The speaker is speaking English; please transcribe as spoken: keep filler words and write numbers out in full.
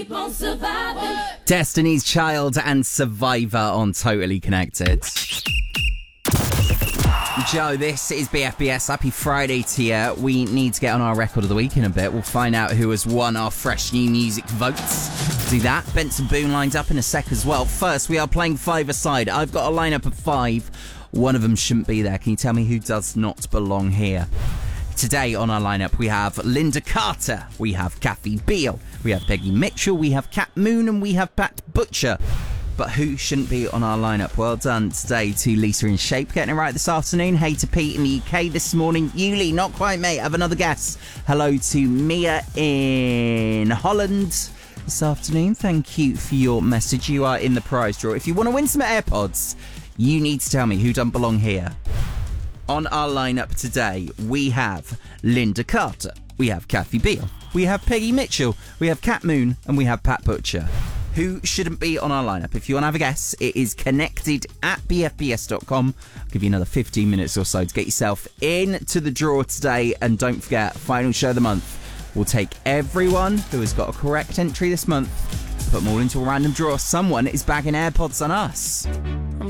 Destiny's Child and Survivor on Totally Connected. Joe, this is B F B S. Happy Friday to you. We need to get on our record of the week in a bit. We'll find out who has won our fresh new music votes. Do that. Benson Boone lined up in a sec as well. First, we are playing five-a-side. I've got a lineup of five. One of them shouldn't be there. Can you tell me who does not belong here? Today on our lineup, we have Linda Carter, we have Kathy Beale, we have Peggy Mitchell, we have Kat Moon, and we have Pat Butcher. But who shouldn't be on our lineup? Well done today to Lisa in Shape, getting it right this afternoon. Hey to Pete in the U K this morning. Yuli, not quite, mate. Have another guess. Hello to Mia in Holland this afternoon. Thank you for your message. You are in the prize draw. If you want to win some AirPods, you need to tell me who doesn't belong here. On our lineup today, we have Linda Carter, we have Kathy Beale, we have Peggy Mitchell, we have Kat Moon, and we have Pat Butcher. Who shouldn't be on our lineup? If you want to have a guess, it is connected at b f b s dot com. I'll give you another fifteen minutes or so to get yourself into the draw today. And don't forget, final show of the month. We'll take everyone who has got a correct entry this month, put them all into a random draw. Someone is bagging AirPods on us.